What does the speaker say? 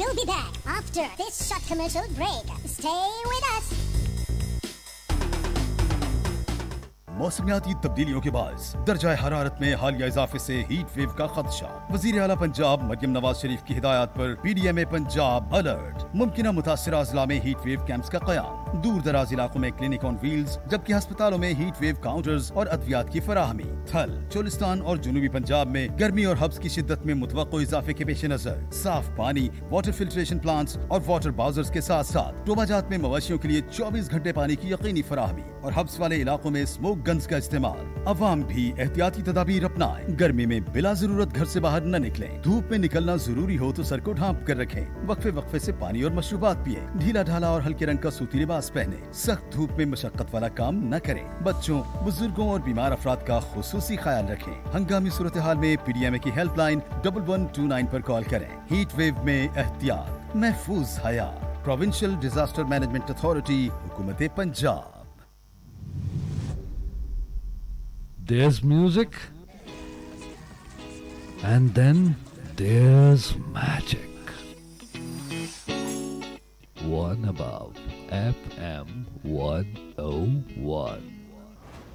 We'll be back after this short commercial break. Stay with us. मौसमियाती तब्दीलियों के बायस दर्जा हरारत में हालिया इजाफे से हीट वेव का खदशा। वजीर आला पंजाब मरियम नवाज शरीफ की हिदायत पर PDMA पंजाब अलर्ट। मुमकिना मुतासिरा अजला में हीट वेव कैंप्स का क़याम। दूर दराज इलाकों में क्लिनिक ऑन व्हील्स, जबकि अस्पतालों में हीट वेव काउंटर्स और अद्वियात की फराहमी। थल, चोलिस्तान और जनूबी पंजाब में गर्मी और हब्स की शिद्दत में मुतवक्को इजाफे के पेश नजर साफ पानी, वाटर फिल्ट्रेशन प्लांट्स और वाटर बाउजर्स के साथ साथ टोबाजात में मवेशियों के लिए 24 घंटे पानी की यकीनी फराहमी और हब्स वाले इलाकों में स्मोक गन्स का इस्तेमाल। अवाम भी एहतियाती तदाबीर अपनाएं। गर्मी में बिला जरूरत घर से बाहर न निकलें। धूप में निकलना जरूरी हो तो सर को ढांप कर रखें। वक्फे वक्फे से पानी और मशरूबात पिए। ढीला ढाला और हल्के रंग का सूती लिबास पहने। सख्त धूप में मशक्कत वाला काम न करें। बच्चों, बुजुर्गों और बीमार अफराद का खुसूसी ख्याल रखें। हंगामी सूरत हाल में PDMA की हेल्पलाइन 1129 पर कॉल करें। हीट वेव में एहतियात, महफूज हयात। प्रोविंशियल डिजास्टर मैनेजमेंट अथॉरिटी, हुकूमत Punjab. There's music, and then there's magic. One above FM 101.